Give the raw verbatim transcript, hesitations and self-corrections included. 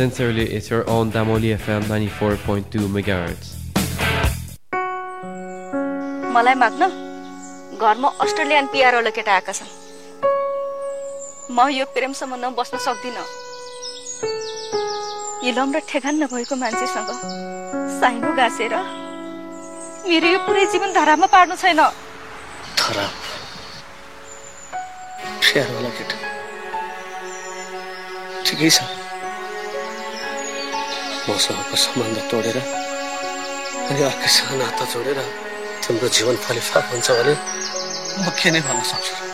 Sincerely, it's your own Damoli F M ninety-four point two megahertz. मलाई माग्न घरमा Australian PR वाला केटा आएका छन्। म यो प्रेम सम्बन्धमा बस्न सक्दिनँ। इलम र ठेगान नभएको मान्छेसँग साइनो गाँसेर मेरो यो पुरै जीवन धारामा पार्नु छैन। खराब प्यार वाला केटा ठिकै छ। मसँगको सम्बन्ध तोडेर अनि अर्कैसँग नाता जोडेर तिम्रो जीवन फलिफाप हुन्छ भने म के नै भन्न सक्छु।